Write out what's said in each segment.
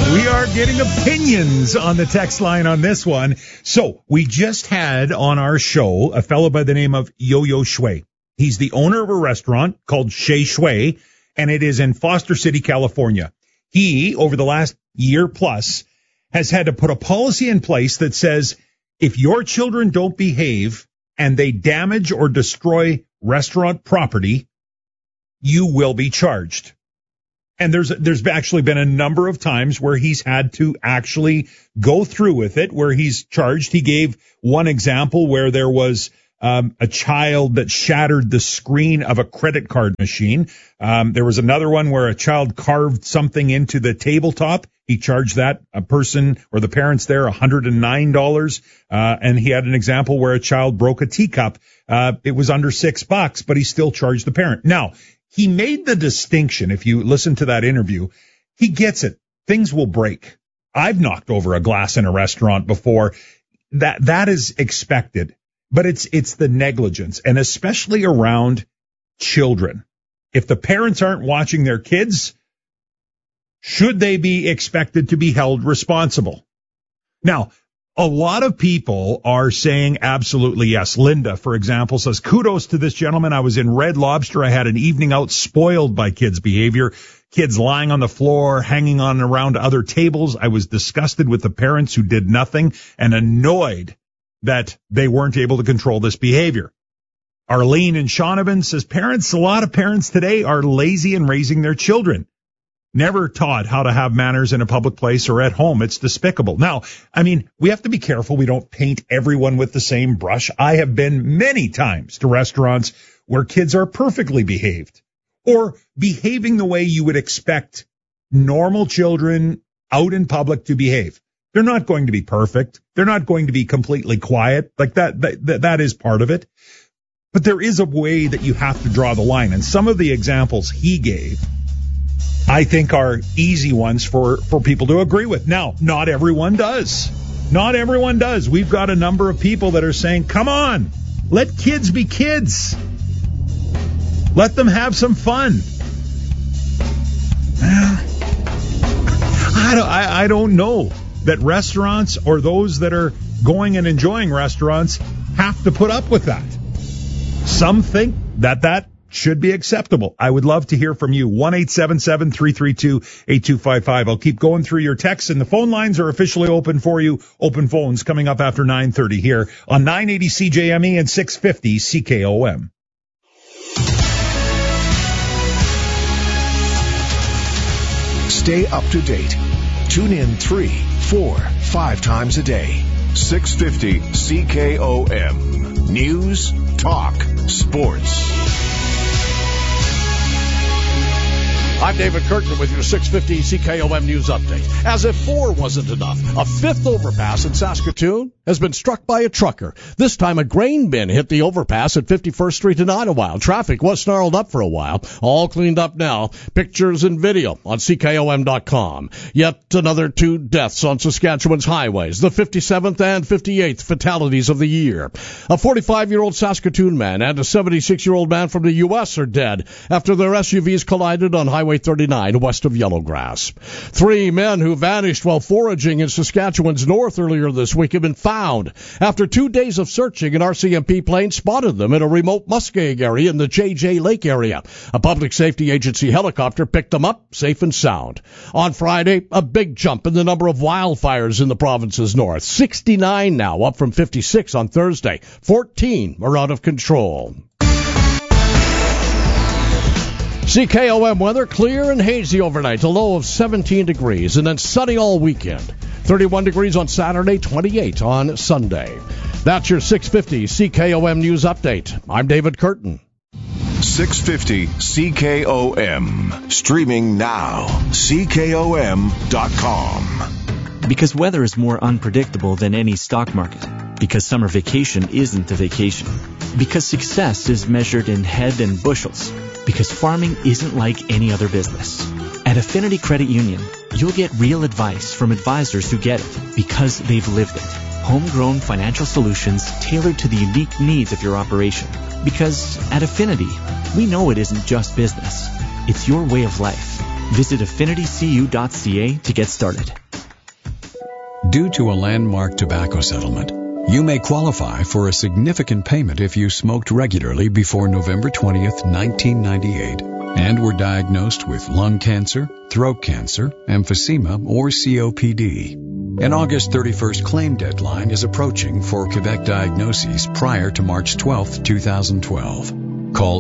We are getting opinions on the text line on this one. So we just had on our show a fellow by the name of Yo-Yo Shui. He's the owner of a restaurant called Shei Shui, and it is in Foster City, California. He, over the last year plus, has had to put a policy in place that says if your children don't behave and they damage or destroy restaurant property, you will be charged. And there's actually been a number of times where he's had to actually go through with it, where he's charged. He gave one example where there was a child that shattered the screen of a credit card machine. There was another one where a child carved something into the tabletop. He charged that a person or the parents there $109. And he had an example where a child broke a teacup. It was under $6, but he still charged the parent. Now, he made the distinction. If you listen to that interview, he gets it. Things will break. I've knocked over a glass in a restaurant before. That is expected, but it's the negligence, and especially around children. If the parents aren't watching their kids, should they be expected to be held responsible? Now, a lot of people are saying absolutely yes. Linda, for example, says, kudos to this gentleman. I was in Red Lobster. I had an evening out spoiled by kids' behavior. Kids lying on the floor, hanging on around other tables. I was disgusted with the parents who did nothing and annoyed that they weren't able to control this behavior. Arlene in Shaunavon says, a lot of parents today are lazy in raising their children. Never taught how to have manners in a public place or at home. It's despicable. Now, I mean, we have to be careful. We don't paint everyone with the same brush. I have been many times to restaurants where kids are perfectly behaved or behaving the way you would expect normal children out in public to behave. They're not going to be perfect. They're not going to be completely quiet. Like that is part of it. But there is a way that you have to draw the line. And some of the examples he gave, I think, are easy ones for people to agree with. Now, not everyone does. Not everyone does. We've got a number of people that are saying, come on, let kids be kids. Let them have some fun. I don't know that restaurants or those that are going and enjoying restaurants have to put up with that. Some think that should be acceptable. I would love to hear from you. 1-877-332-8255. I'll keep going through your texts, and the phone lines are officially open for you. Open phones coming up after 9:30 here on 980 CJME and 650 CKOM. Stay up to date. Tune in 3, 4, 5 times a day. 650 CKOM. News, talk, sports. I'm David Curtin with your 650 CKOM News Update. As if 4 wasn't enough, a 5th overpass in Saskatoon has been struck by a trucker. This time a grain bin hit the overpass at 51st Street in Ottawa. Traffic was snarled up for a while. All cleaned up now. Pictures and video on CKOM.com. Yet another 2 deaths on Saskatchewan's highways. The 57th and 58th fatalities of the year. A 45-year-old Saskatoon man and a 76-year-old man from the U.S. are dead after their SUVs collided on Highway 39 west of Yellowgrass. 3 men who vanished while foraging in Saskatchewan's north earlier this week have been found. After 2 days of searching, an RCMP plane spotted them in a remote muskeg area in the JJ Lake area. A public safety agency helicopter picked them up safe and sound. On Friday, a big jump in the number of wildfires in the province's north. 69 now, up from 56 on Thursday. 14 are out of control. CKOM weather, clear and hazy overnight, a low of 17 degrees, and then sunny all weekend. 31 degrees on Saturday, 28 on Sunday. That's your 650 CKOM News Update. I'm David Curtin. 650 CKOM. Streaming now. CKOM.com. Because weather is more unpredictable than any stock market. Because summer vacation isn't a vacation. Because success is measured in head and bushels. Because farming isn't like any other business. At Affinity Credit Union, you'll get real advice from advisors who get it because they've lived it. Homegrown financial solutions tailored to the unique needs of your operation. Because at Affinity, we know it isn't just business. It's your way of life. Visit affinitycu.ca to get started. Due to a landmark tobacco settlement, you may qualify for a significant payment if you smoked regularly before November 20th, 1998, and were diagnosed with lung cancer, throat cancer, emphysema, or COPD. An August 31st claim deadline is approaching for Quebec diagnoses prior to March 12th, 2012. Call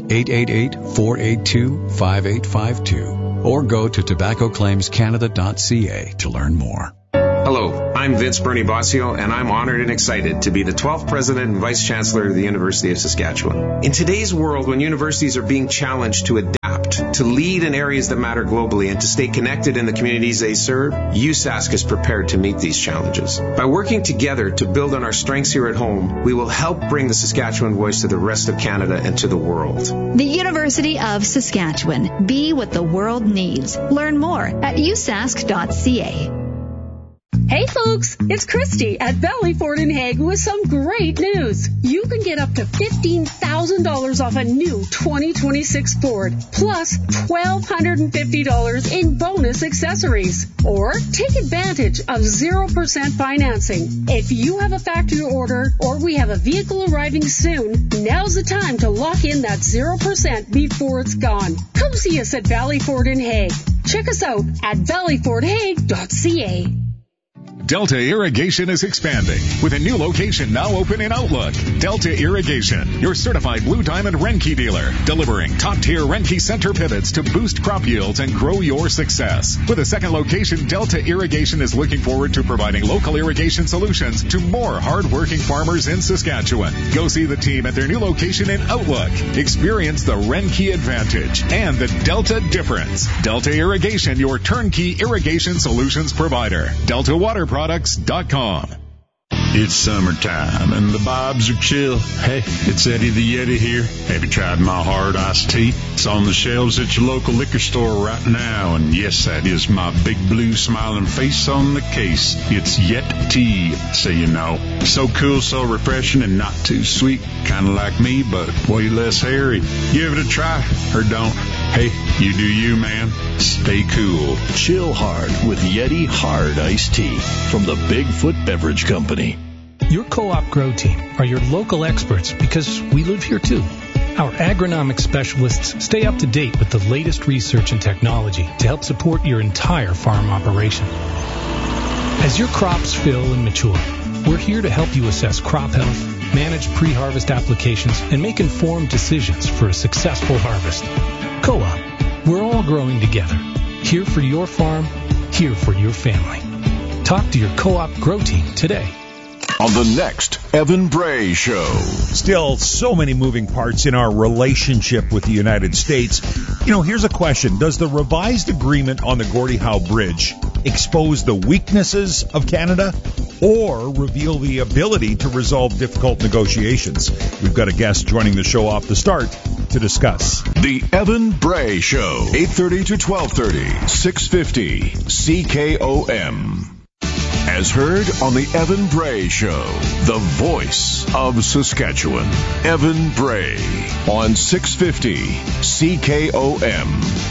888-482-5852 or go to tobaccoclaimscanada.ca to learn more. Hello, I'm Vince Bernie Bossio, and I'm honored and excited to be the 12th President and Vice Chancellor of the University of Saskatchewan. In today's world, when universities are being challenged to adapt, to lead in areas that matter globally, and to stay connected in the communities they serve, USask is prepared to meet these challenges. By working together to build on our strengths here at home, we will help bring the Saskatchewan voice to the rest of Canada and to the world. The University of Saskatchewan. Be what the world needs. Learn more at usask.ca. Hey folks, it's Christy at Valley Ford in Hague with some great news. You can get up to $15,000 off a new 2026 Ford, plus $1,250 in bonus accessories. Or take advantage of 0% financing. If you have a factory order or we have a vehicle arriving soon, now's the time to lock in that 0% before it's gone. Come see us at Valley Ford in Hague. Check us out at valleyfordhague.ca. Delta Irrigation is expanding with a new location now open in Outlook. Delta Irrigation, your certified Blue Diamond Renke dealer, delivering top-tier Renke center pivots to boost crop yields and grow your success. With a second location, Delta Irrigation is looking forward to providing local irrigation solutions to more hard-working farmers in Saskatchewan. Go see the team at their new location in Outlook. Experience the Renke advantage and the Delta difference. Delta Irrigation, your turnkey irrigation solutions provider. DeltaWaterProducts.com. It's summertime and the vibes are chill. Hey, it's Eddie the Yeti here. Have you tried my hard iced tea? It's on the shelves at your local liquor store right now. And yes, that is my big blue smiling face on the case. It's Yet Tea, so you know. So cool, so refreshing, and not too sweet. Kind of like me, but way less hairy. Give it a try, or don't. Hey, you do you, man. Stay cool. Chill hard with Yeti Hard Iced Tea from the Bigfoot Beverage Company. Your Co-op Grow Team are your local experts because we live here too. Our agronomic specialists stay up to date with the latest research and technology to help support your entire farm operation. As your crops fill and mature, we're here to help you assess crop health, manage pre-harvest applications, and make informed decisions for a successful harvest. Co-op, we're all growing together. Here for your farm, here for your family. Talk to your Co-op Grow Team today. On the next Evan Bray Show. Still so many moving parts in our relationship with the United States. You know, here's a question. Does the revised agreement on the Gordie Howe Bridge expose the weaknesses of Canada or reveal the ability to resolve difficult negotiations? We've got a guest joining the show off the start to discuss. The Evan Bray Show, 8:30 to 12:30, 650 CKOM. As heard on the Evan Bray Show, the voice of Saskatchewan. Evan Bray on 650 CKOM.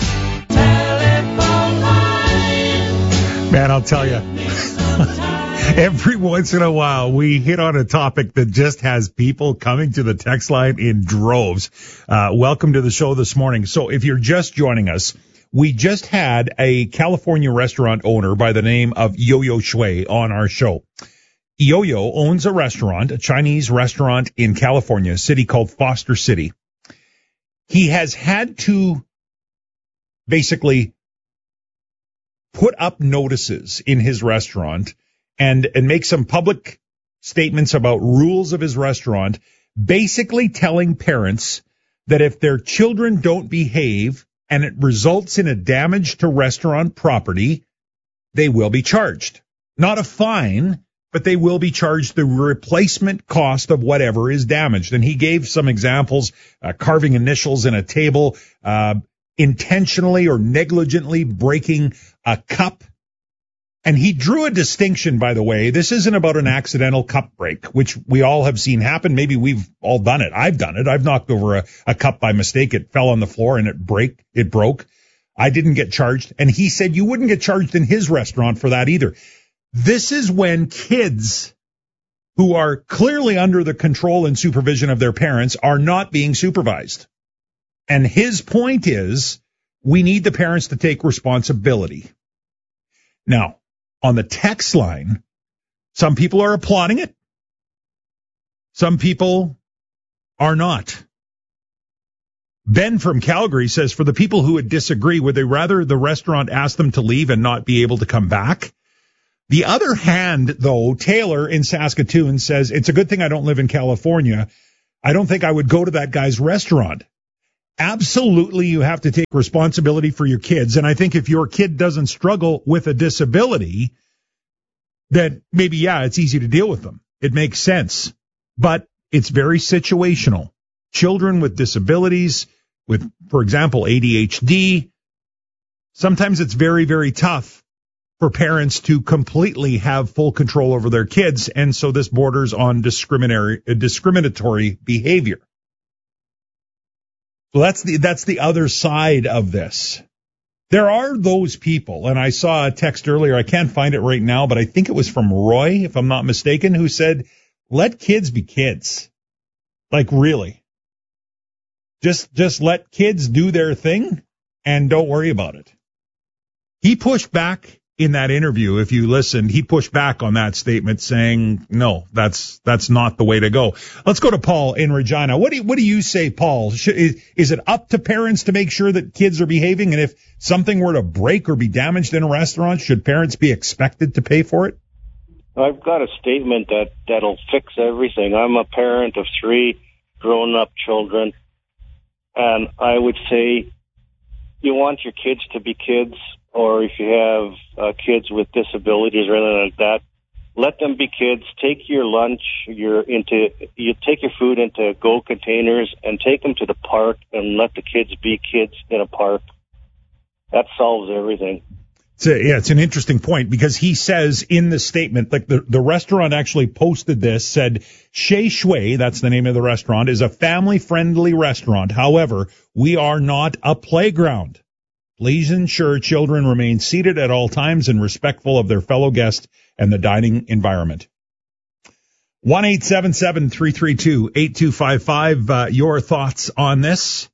Man, I'll tell you, every once in a while we hit on a topic that just has people coming to the text line in droves. Welcome to the show this morning. So if you're just joining us, we just had a California restaurant owner by the name of Yo-Yo Shui on our show. Yo-Yo owns a restaurant, a Chinese restaurant in California, a city called Foster City. He has had to basically put up notices in his restaurant and make some public statements about rules of his restaurant, basically telling parents that if their children don't behave and it results in a damage to restaurant property, they will be charged. Not a fine, but they will be charged the replacement cost of whatever is damaged. And he gave some examples, carving initials in a table, intentionally or negligently breaking a cup. And he drew a distinction, by the way. This isn't about an accidental cup break, which we all have seen happen. Maybe we've all done it. I've done it. I've knocked over a cup by mistake. It fell on the floor and it broke. I didn't get charged. And he said you wouldn't get charged in his restaurant for that either. This is when kids who are clearly under the control and supervision of their parents are not being supervised. And his point is we need the parents to take responsibility. Now, on the text line, some people are applauding it. Some people are not. Ben from Calgary says, for the people who would disagree, would they rather the restaurant ask them to leave and not be able to come back? The other hand, though, Taylor in Saskatoon says, it's a good thing I don't live in California. I don't think I would go to that guy's restaurant. Absolutely, you have to take responsibility for your kids. And I think if your kid doesn't struggle with a disability, then maybe, yeah, it's easy to deal with them. It makes sense. But it's very situational. Children with disabilities, with, for example, ADHD, sometimes it's very, very tough for parents to completely have full control over their kids. And so this borders on discriminatory behavior. So that's the other side of this. There are those people, and I saw a text earlier, I can't find it right now, but I think it was from Roy, if I'm not mistaken, who said, let kids be kids. Like, really. Just let kids do their thing and don't worry about it. He pushed back in that interview. If you listened, he pushed back on that statement saying, no, that's not the way to go. Let's go to Paul in Regina. What do you say, Paul? Is it up to parents to make sure that kids are behaving? And if something were to break or be damaged in a restaurant, should parents be expected to pay for it? I've got a statement that'll fix everything. I'm a parent of 3 grown-up children, and I would say you want your kids to be kids, or if you have kids with disabilities or anything like that, let them be kids. Take your lunch, you take your food into Go containers and take them to the park and let the kids be kids in a park. That solves everything. It's an interesting point because he says in the statement, like the restaurant actually posted this, said, Shei Shui, that's the name of the restaurant, is a family-friendly restaurant. However, we are not a playground. Please ensure children remain seated at all times and respectful of their fellow guests and the dining environment. 1-877-332-8255. Your thoughts on this?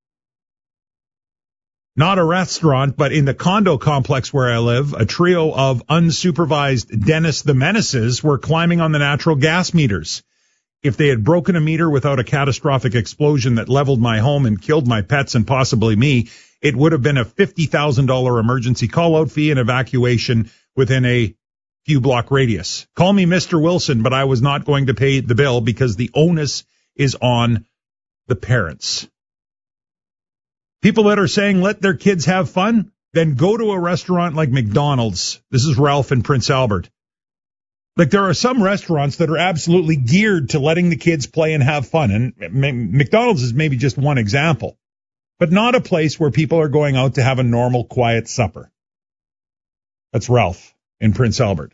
Not a restaurant, but in the condo complex where I live, a trio of unsupervised Dennis the Menaces were climbing on the natural gas meters. If they had broken a meter without a catastrophic explosion that leveled my home and killed my pets and possibly me, it would have been a $50,000 emergency call-out fee and evacuation within a few block radius. Call me Mr. Wilson, but I was not going to pay the bill because the onus is on the parents. People that are saying let their kids have fun, then go to a restaurant like McDonald's. This is Ralph in Prince Albert. Like, there are some restaurants that are absolutely geared to letting the kids play and have fun. And McDonald's is maybe just one example, but not a place where people are going out to have a normal, quiet supper. That's Ralph in Prince Albert.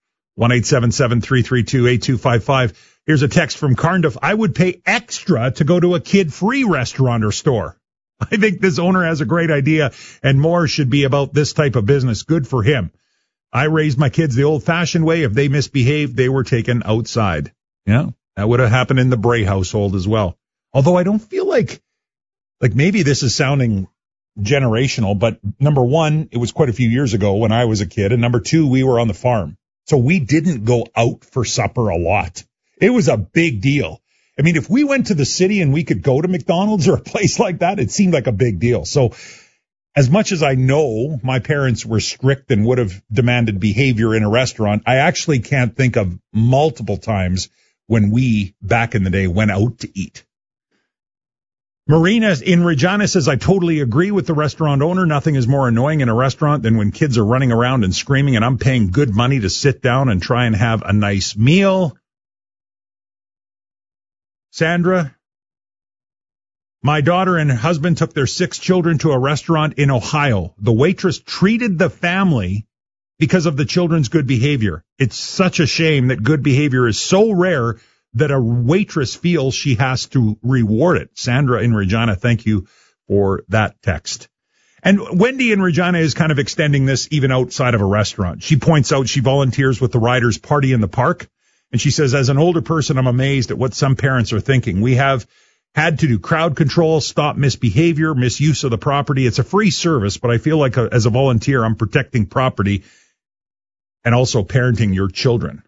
1-877-332-8255. Here's a text from Cardiff. I would pay extra to go to a kid-free restaurant or store. I think this owner has a great idea, and more should be about this type of business. Good for him. I raised my kids the old-fashioned way. If they misbehaved, they were taken outside. Yeah, that would have happened in the Bray household as well. Although I don't feel like maybe this is sounding generational, but number one, it was quite a few years ago when I was a kid, and number two, we were on the farm. So we didn't go out for supper a lot. It was a big deal. I mean, if we went to the city and we could go to McDonald's or a place like that, it seemed like a big deal. So as much as I know my parents were strict and would have demanded behavior in a restaurant, I actually can't think of multiple times when we, back in the day, went out to eat. Marina in Regina says, I totally agree with the restaurant owner. Nothing is more annoying in a restaurant than when kids are running around and screaming, and I'm paying good money to sit down and try and have a nice meal. Sandra, my daughter and her husband took their 6 children to a restaurant in Ohio. The waitress treated the family because of the children's good behavior. It's such a shame that good behavior is so rare that a waitress feels she has to reward it. Sandra in Regina, thank you for that text. And Wendy in Regina is kind of extending this even outside of a restaurant. She points out she volunteers with the Riders Party in the Park. And she says, as an older person, I'm amazed at what some parents are thinking. We have had to do crowd control, stop misbehavior, misuse of the property. It's a free service, but I feel like as a volunteer, I'm protecting property and also parenting your children.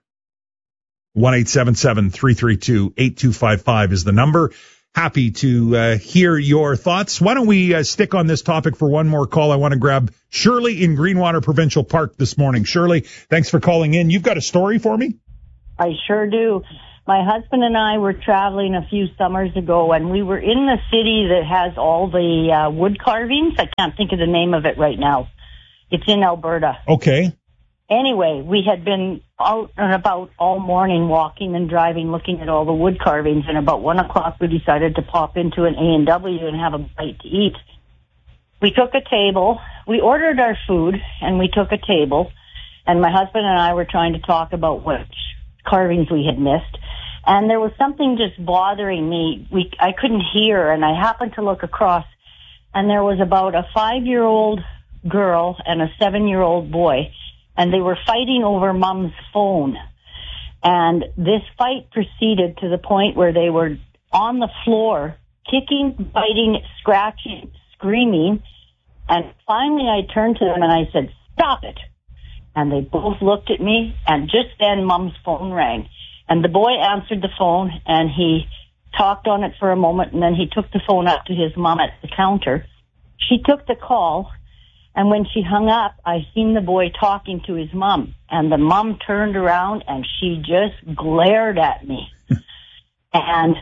1-877-332-8255 is the number. Happy to hear your thoughts. Why don't we stick on this topic for one more call? I want to grab Shirley in Greenwater Provincial Park this morning. Shirley, thanks for calling in. You've got a story for me? I sure do. My husband and I were traveling a few summers ago, and we were in the city that has all the wood carvings. I can't think of the name of it right now. It's in Alberta. Okay. Anyway, we had been out and about all morning, walking and driving, looking at all the wood carvings, and about 1 o'clock we decided to pop into an A&W and have a bite to eat. We took a table. We ordered our food, and we took a table, and my husband and I were trying to talk about which carvings we had missed. And there was something just bothering me. I couldn't hear, and I happened to look across, and there was about a 5-year-old girl and a 7-year-old boy, and they were fighting over Mom's phone. And this fight proceeded to the point where they were on the floor, kicking, biting, scratching, screaming. And finally I turned to them and I said, "Stop it." And they both looked at me, and just then Mom's phone rang. And the boy answered the phone, and he talked on it for a moment, and then he took the phone up to his mom at the counter. She took the call, and when she hung up, I seen the boy talking to his mom. And the mom turned around, and she just glared at me. And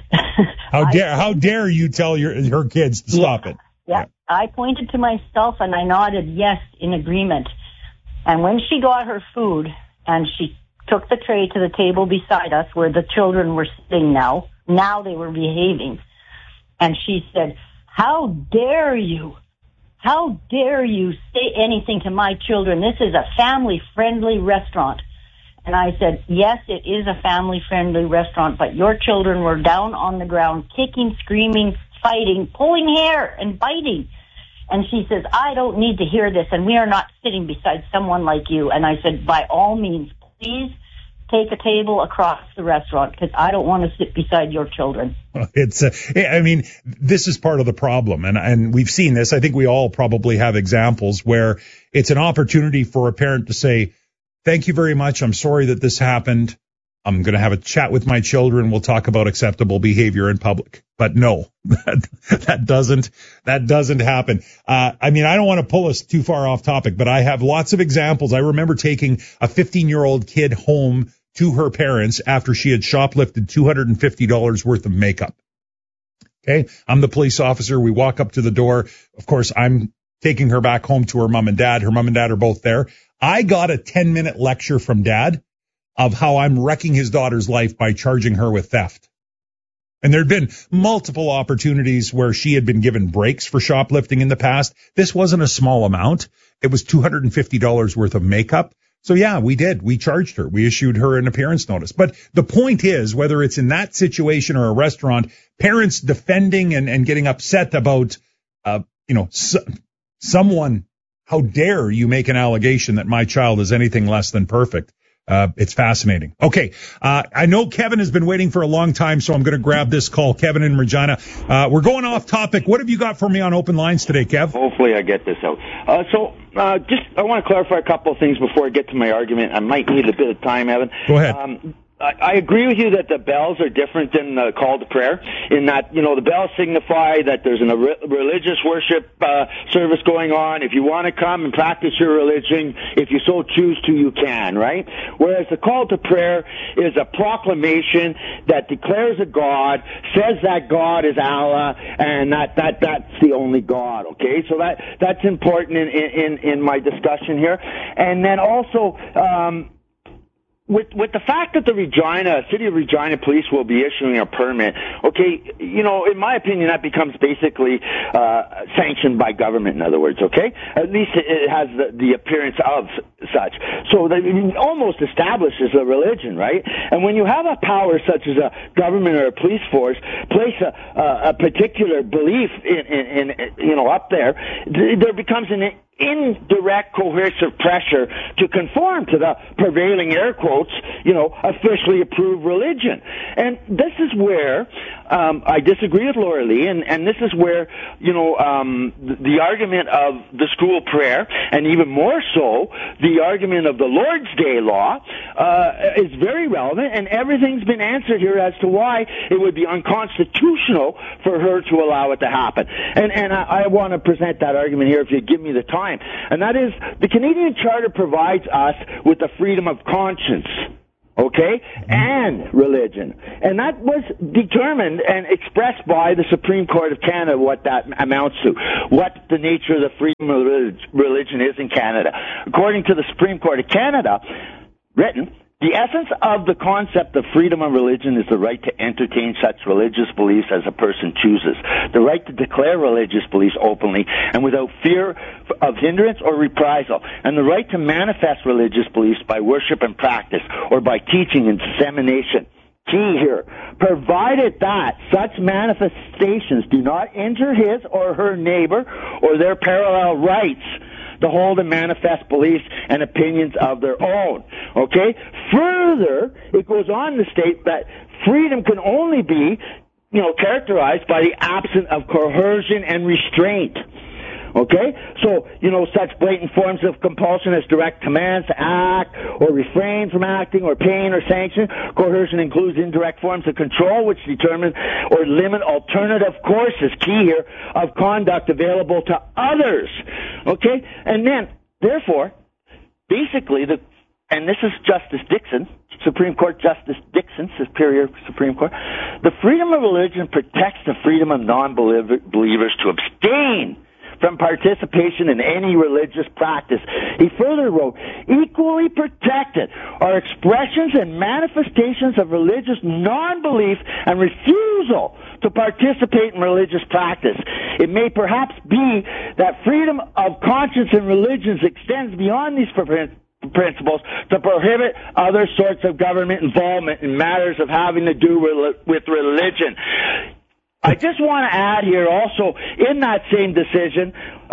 how dare you tell her kids to stop it? Yeah. I pointed to myself, and I nodded yes in agreement. And when she got her food, and she took the tray to the table beside us where the children were sitting now they were behaving. And she said, "How dare you? How dare you say anything to my children? This is a family-friendly restaurant." And I said, "Yes, it is a family-friendly restaurant, but your children were down on the ground, kicking, screaming, fighting, pulling hair, and biting." And she says, "I don't need to hear this, and we are not sitting beside someone like you." And I said, "By all means, please take a table across the restaurant, because I don't want to sit beside your children." This is part of the problem, and we've seen this. I think we all probably have examples where it's an opportunity for a parent to say, "Thank you very much. I'm sorry that this happened. I'm going to have a chat with my children. We'll talk about acceptable behavior in public." But no, that doesn't happen. I don't want to pull us too far off topic, but I have lots of examples. I remember taking a 15-year-old kid home to her parents after she had shoplifted $250 worth of makeup. Okay. I'm the police officer. We walk up to the door. Of course, I'm taking her back home to her mom and dad. Her mom and dad are both there. I got a 10-minute lecture from dad of how I'm wrecking his daughter's life by charging her with theft. And there'd been multiple opportunities where she had been given breaks for shoplifting in the past. This wasn't a small amount. It was $250 worth of makeup. So yeah, we did. We charged her. We issued her an appearance notice. But the point is, whether it's in that situation or a restaurant, parents defending and getting upset about, someone, how dare you make an allegation that my child is anything less than perfect. It's fascinating. Okay. I know Kevin has been waiting for a long time, so I'm going to grab this call. Kevin in Regina. We're going off topic. What have you got for me on open lines today, Kev? Hopefully I get this out. I want to clarify a couple of things before I get to my argument. I might need a bit of time, Evan. Go ahead. I agree with you that the bells are different than the call to prayer, in that, the bells signify that there's a religious worship service going on. If you want to come and practice your religion, if you so choose to, you can, right? Whereas the call to prayer is a proclamation that declares a God, says that God is Allah, and that's the only God, okay? So that's important in my discussion here. And then also, with the fact that the City of Regina Police will be issuing a permit, okay, in my opinion, that becomes basically sanctioned by government, in other words, okay? At least it has the appearance of such. So that it almost establishes a religion, right? And when you have a power such as a government or a police force place a particular belief in up there becomes an indirect coercive pressure to conform to the prevailing, air quotes, officially approved religion. And this is where I disagree with Laura Lee, and this is where, the argument of the school prayer, and even more so, the argument of the Lord's Day law, is very relevant, and everything's been answered here as to why it would be unconstitutional for her to allow it to happen. And I want to present that argument here if you give me the time. And that is, the Canadian Charter provides us with the freedom of conscience, okay, and religion. And that was determined and expressed by the Supreme Court of Canada, what that amounts to, what the nature of the freedom of religion is in Canada. According to the Supreme Court of Canada, written, the essence of the concept of freedom of religion is the right to entertain such religious beliefs as a person chooses, the right to declare religious beliefs openly and without fear of hindrance or reprisal, and the right to manifest religious beliefs by worship and practice or by teaching and dissemination. Key here, provided that such manifestations do not injure his or her neighbor or their parallel rights to hold and manifest beliefs and opinions of their own. Okay? Further, it goes on to state that freedom can only be, characterized by the absence of coercion and restraint. Okay? So, such blatant forms of compulsion as direct commands to act or refrain from acting or pain or sanction. Coercion includes indirect forms of control which determine or limit alternative courses, key here, of conduct available to others. Okay? And then, therefore, basically, and this is Justice Dixon, Supreme Court Justice Dixon, Superior Supreme Court, the freedom of religion protects the freedom of non-believers to abstain from participation in any religious practice. He further wrote, equally protected are expressions and manifestations of religious non-belief and refusal to participate in religious practice. It may perhaps be that freedom of conscience in religions extends beyond these principles to prohibit other sorts of government involvement in matters of having to do with religion. I just want to add here also, in that same decision,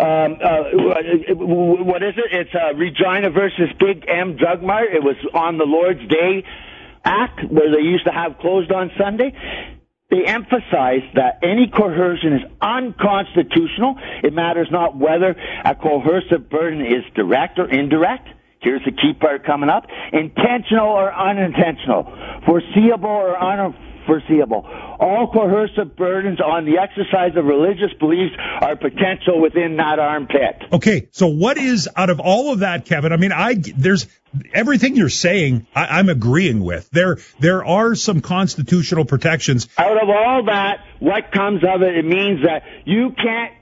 what is it? It's Regina versus Big M Drug Mart. It was on the Lord's Day Act, where they used to have closed on Sunday. They emphasized that any coercion is unconstitutional. It matters not whether a coercive burden is direct or indirect. Here's the key part coming up. Intentional or unintentional. Foreseeable or unforeseeable. All coercive burdens on the exercise of religious beliefs are potential within that armpit. Okay, so what is, out of all of that, Kevin, I mean, there's everything you're saying, I'm agreeing with. There are some constitutional protections. Out of all that, what comes of it, it means that you can't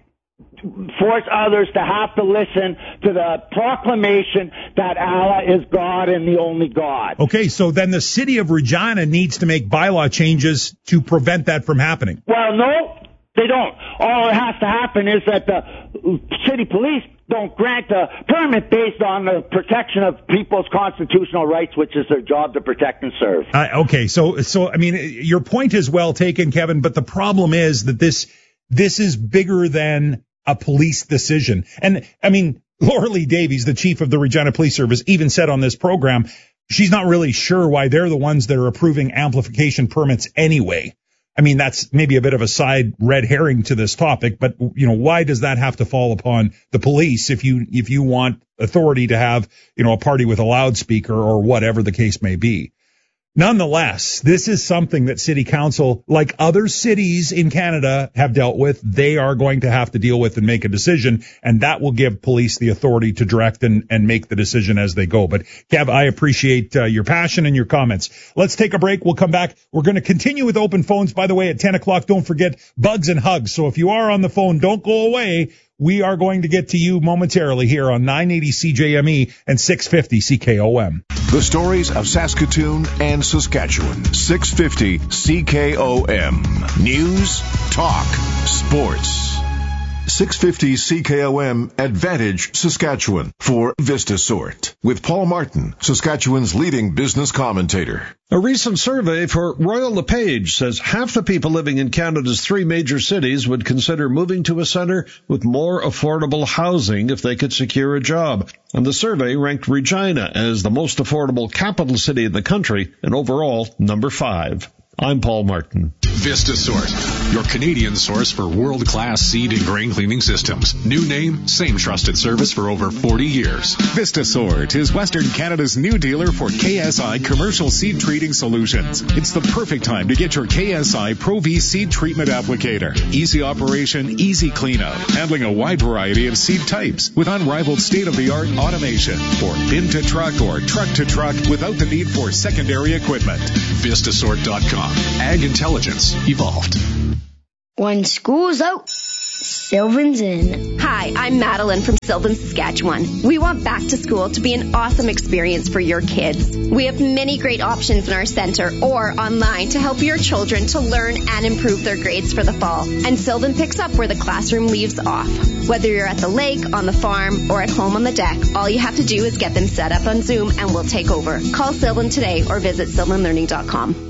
force others to have to listen to the proclamation that Allah is God and the only God. Okay, so then the city of Regina needs to make bylaw changes to prevent that from happening. Well, no, they don't. All that has to happen is that the city police don't grant a permit based on the protection of people's constitutional rights, which is their job to protect and serve. Okay, so I mean, your point is well taken, Kevin, but the problem is that this is bigger than a police decision. And I mean, Laura Lee Davies, the chief of the Regina Police Service, even said on this program, she's not really sure why they're the ones that are approving amplification permits anyway. I mean, that's maybe a bit of a side red herring to this topic, but why does that have to fall upon the police if you want authority to have, a party with a loudspeaker or whatever the case may be? Nonetheless, this is something that City Council, like other cities in Canada, have dealt with. They are going to have to deal with and make a decision, and that will give police the authority to direct and make the decision as they go. But, Kev, I appreciate your passion and your comments. Let's take a break. We'll come back. We're going to continue with open phones, by the way, at 10 o'clock. Don't forget Bugs and Hugs. So if you are on the phone, don't go away. We are going to get to you momentarily here on 980 CJME and 650 CKOM. The stories of Saskatoon and Saskatchewan. 650 CKOM. News, talk, sports. 650 CKOM Advantage Saskatchewan for VistaSort with Paul Martin, Saskatchewan's leading business commentator. A recent survey for Royal LePage says half the people living in Canada's 3 major cities would consider moving to a centre with more affordable housing if they could secure a job. And the survey ranked Regina as the most affordable capital city in the country and overall number 5. I'm Paul Martin. VistaSort, your Canadian source for world-class seed and grain cleaning systems. New name, same trusted service for over 40 years. VistaSort is Western Canada's new dealer for KSI commercial seed treating solutions. It's the perfect time to get your KSI Pro V seed treatment applicator. Easy operation, easy cleanup, handling a wide variety of seed types with unrivaled state-of-the-art automation for bin to truck or truck to truck without the need for secondary equipment. VistaSort.com. Ag intelligence evolved. When school's out, Sylvan's in. Hi, I'm Madeline from Sylvan, Saskatchewan. We want back to school to be an awesome experience for your kids. We have many great options in our center or online to help your children to learn and improve their grades for the fall. And Sylvan picks up where the classroom leaves off. Whether you're at the lake, on the farm, or at home on the deck, all you have to do is get them set up on Zoom and we'll take over. Call Sylvan today or visit sylvanlearning.com.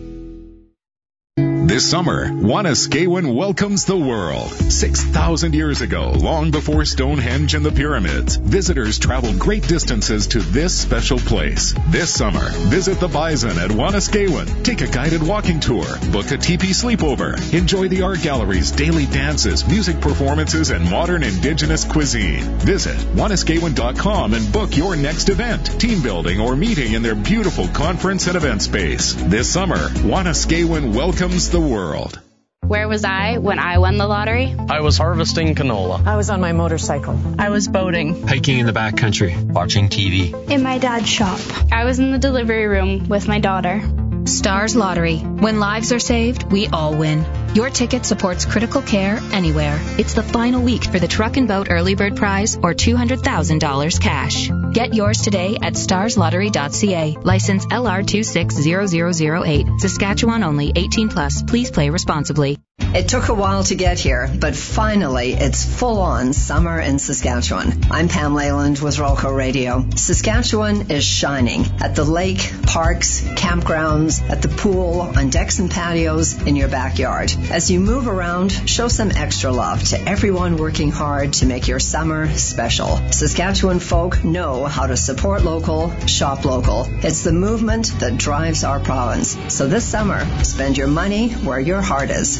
This summer, Wanuskewin welcomes the world. 6,000 years ago, long before Stonehenge and the pyramids, visitors traveled great distances to this special place. This summer, visit the Bison at Wanuskewin. Take a guided walking tour, book a teepee sleepover, enjoy the art galleries, daily dances, music performances, and modern indigenous cuisine. Visit Wanuskewin.com and book your next event, team building, or meeting in their beautiful conference and event space. This summer, Wanuskewin welcomes the world. Where was I when I won the lottery? I was harvesting canola. I was on my motorcycle. I was boating. Hiking in the backcountry. Watching TV. In my dad's shop. I was in the delivery room with my daughter. Stars Lottery. When lives are saved, we all win. Your ticket supports critical care anywhere. It's the final week for the Truck and Boat Early Bird Prize or $200,000 cash. Get yours today at starslottery.ca. License LR260008. Saskatchewan only. 18 plus. Please play responsibly. It took a while to get here, but finally it's full-on summer in Saskatchewan. I'm Pam Leyland with Rolco Radio. Saskatchewan is shining at the lake, parks, campgrounds, at the pool, on decks and patios, in your backyard. As you move around, show some extra love to everyone working hard to make your summer special. Saskatchewan folk know how to support local, shop local. It's the movement that drives our province. So this summer, spend your money where your heart is.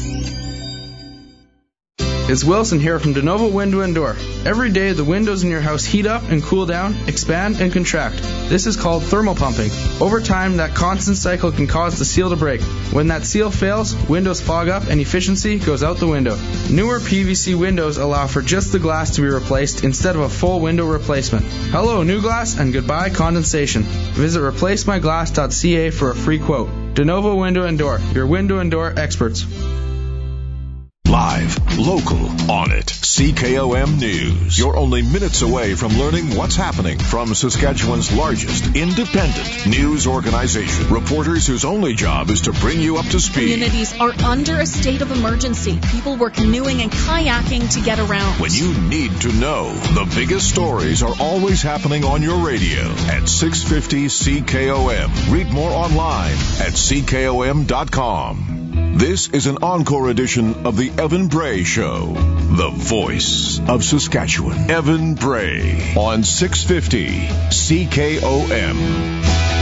It's Wilson here from DeNovo Window and Door. Every day the windows in your house heat up and cool down, expand and contract. This is called thermal pumping. Over time, that constant cycle can cause the seal to break. When that seal fails, windows fog up and efficiency goes out the window. Newer PVC windows allow for just the glass to be replaced instead of a full window replacement. Hello, new glass, and goodbye condensation. Visit replacemyglass.ca for a free quote. DeNovo Window and Door, your window and door experts. Live, local, on it. CKOM News. You're only minutes away from learning what's happening from Saskatchewan's largest independent news organization. Reporters whose only job is to bring you up to speed. Communities are under a state of emergency. People were canoeing and kayaking to get around. When you need to know, the biggest stories are always happening on your radio at 650 CKOM. Read more online at CKOM.com. This is an encore edition of the Evan Bray Show, the voice of Saskatchewan. Evan Bray on 650 CKOM.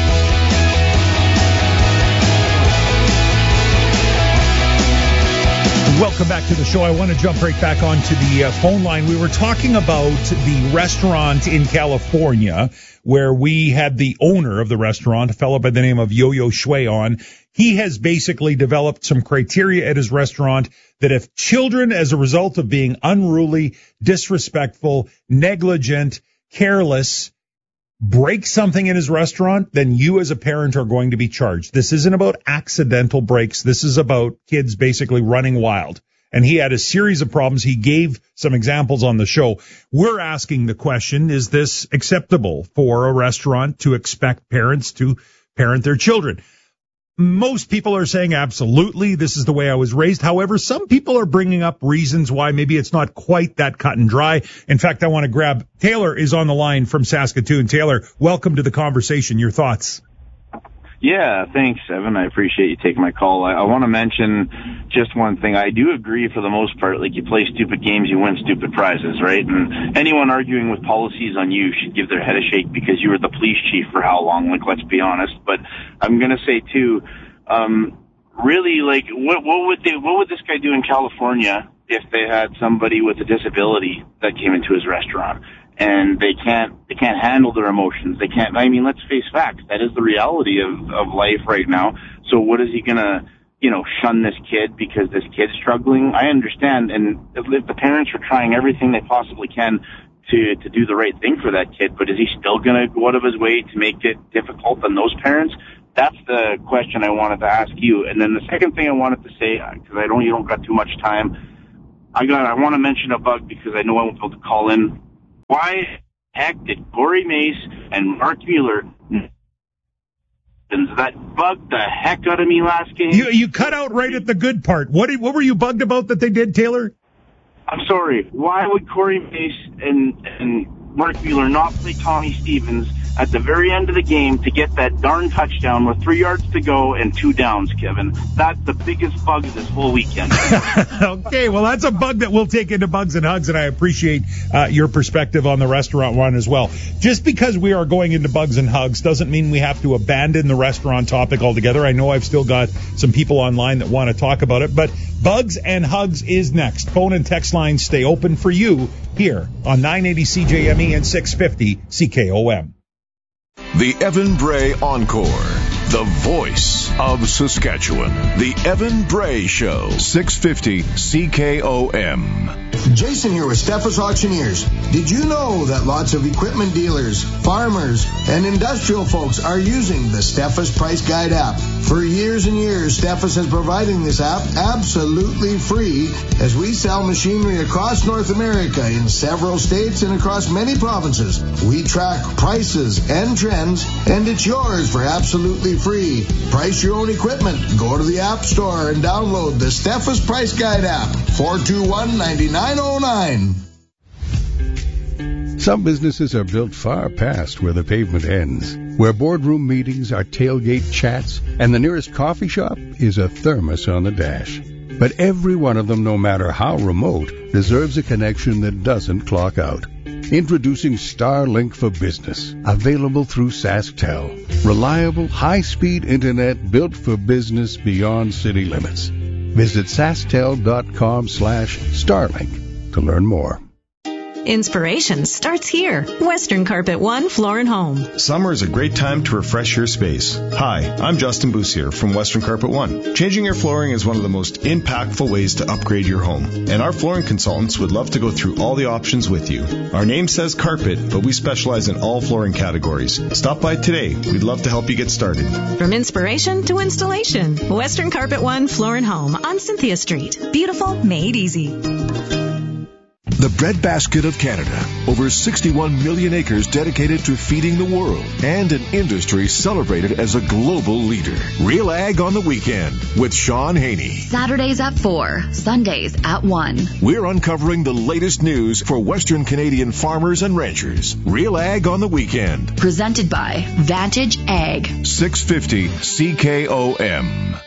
Welcome back to the show. I want to jump right back onto the phone line. We were talking about the restaurant in California where we had the owner of the restaurant, a fellow by the name of Yo-Yo Shui, on. He has basically developed some criteria at his restaurant that if children, as a result of being unruly, disrespectful, negligent, careless, break something in his restaurant, then you as a parent are going to be charged. This isn't about accidental breaks. This is about kids basically running wild. and he had a series of problems. He gave some examples on the show. We're asking the question, is this acceptable for a restaurant to expect parents to parent their children? Most people are saying absolutely, this is the way I was raised. However, some people are bringing up reasons why maybe it's not quite that cut and dry. In fact, I want to grab Taylor is on the line from Saskatoon. Taylor, welcome to the conversation. Your thoughts? Yeah, thanks, Evan. I appreciate you taking my call. I want to mention just one thing. I do agree for the most part, like you play stupid games, you win stupid prizes, right? And anyone arguing with policies on you should give their head a shake because you were the police chief for how long? Like, let's be honest. But I'm going to say, too, really, like, what would this guy do in California if they had somebody with a disability that came into his restaurant? And they can't handle their emotions. They can't, I mean, let's face facts. That is the reality of life right now. So what is he gonna, shun this kid because this kid's struggling? I understand. And if the parents are trying everything they possibly can to do the right thing for that kid, but is he still gonna go out of his way to make it difficult on those parents? That's the question I wanted to ask you. And then the second thing I wanted to say, because you don't got too much time, I want to mention a bug because I know I won't be able to call in. Why the heck did Corey Mace and Mark Mueller that bugged the heck out of me last game? You cut out right at the good part. What were you bugged about that they did, Taylor? I'm sorry. Why would Corey Mace and Mark Mueller not play Tommy Stevens at the very end of the game to get that darn touchdown with 3 yards to go and 2 downs, Kevin? That's the biggest bug of this whole weekend. Okay, well, that's a bug that we'll take into Bugs and Hugs, and I appreciate your perspective on the restaurant one as well. Just because we are going into Bugs and Hugs doesn't mean we have to abandon the restaurant topic altogether. I know I've still got some people online that want to talk about it, but Bugs and Hugs is next. Phone and text lines stay open for you here on 980 CJME and 650 CKOM. The Evan Bray Encore, the voice of Saskatchewan. The Evan Bray Show, 650 CKOM. Jason here with Steffes Auctioneers. Did you know that lots of equipment dealers, farmers, and industrial folks are using the Steffes Price Guide app? For years and years, Steffes has providing this app absolutely free as we sell machinery across North America in several states and across many provinces. We track prices and trends, and it's yours for absolutely free. Price your own equipment. Go to the App Store and download the Steffes Price Guide app. 421-9909. Some businesses are built far past where the pavement ends, where boardroom meetings are tailgate chats, and the nearest coffee shop is a thermos on the dash. But every one of them, no matter how remote, deserves a connection that doesn't clock out. Introducing Starlink for Business, available through SaskTel. Reliable, high-speed internet built for business beyond city limits. Visit SaskTel.com/Starlink to learn more. Inspiration starts here. Western Carpet One Floor and Home. Summer is a great time to refresh your space. Hi, I'm Justin Boussier from Western Carpet One. Changing your flooring is one of the most impactful ways to upgrade your home, and our flooring consultants would love to go through all the options with you. Our name says carpet, but we specialize in all flooring categories. Stop by today. We'd love to help you get started. From inspiration to installation, Western Carpet One Floor and Home on Cynthia Street. Beautiful, made easy. The breadbasket of Canada. Over 61 million acres dedicated to feeding the world, and an industry celebrated as a global leader. Real Ag on the Weekend with Sean Haney. Saturdays at 4, Sundays at 1. We're uncovering the latest news for Western Canadian farmers and ranchers. Real Ag on the Weekend. Presented by Vantage Ag. 650 CKOM.